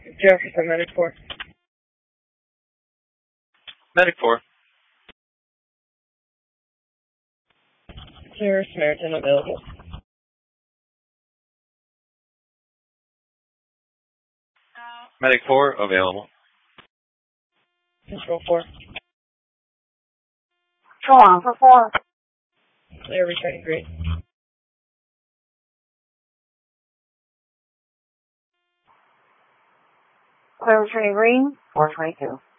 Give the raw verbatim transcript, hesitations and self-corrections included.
Jefferson, Medic four. Medic four. Clear Samaritan available. Medic four available. Control four. Control on for four. Clear returning green. Clear returning green, four twenty-two.